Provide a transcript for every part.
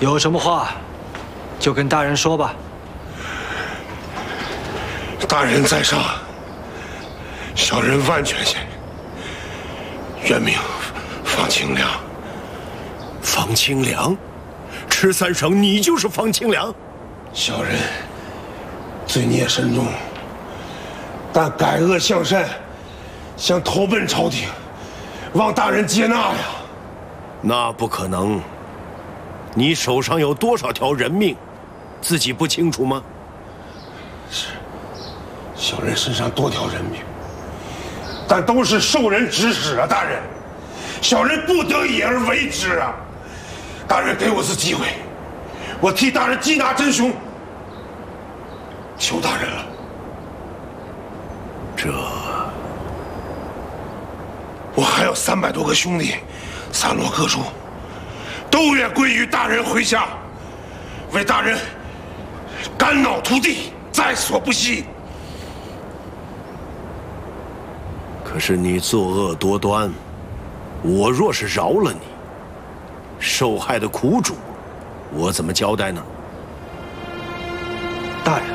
有什么话，就跟大人说吧。 大人在上，小人万全县原名方清良。 方清良，池三省，你就是方清良？ 小人罪孽深重，但改恶向善，想投奔朝廷，望大人接纳呀。 那不可能。你手上有多少条人命，自己不清楚吗？ 是，小人身上多条人命，但都是受人指使啊，大人，小人不得已而为之啊。大人给我次机会，我替大人缉拿真凶，求大人了。 这， 我还有300多个兄弟，散落各处，都愿归于大人麾下，为大人肝脑涂地，在所不惜。 可是你作恶多端，我若是饶了你，受害的苦主，我怎么交代呢？ 大人，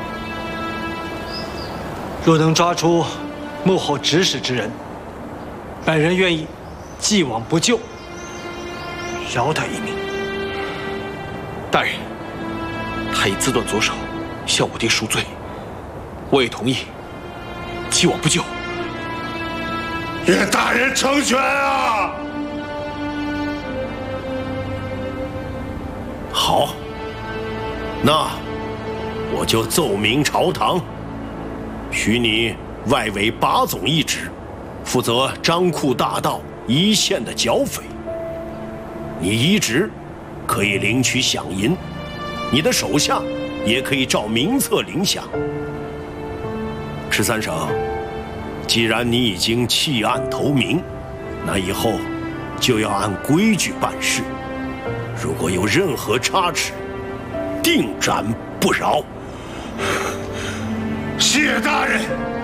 若能抓出幕后指使之人，本人愿意既往不咎，饶他一命。 大人，他以自断左手向我爹赎罪，我也同意既往不咎。 愿大人成全啊！ 好，那我就奏明朝堂，许你外围8总一职，负责张库大道一线的剿匪。你一职可以领取饷银，你的手下也可以照名册领饷。池三省，既然你已经弃暗投明，那以后就要按规矩办事。如果有任何差池，定斩不饶。 谢大人。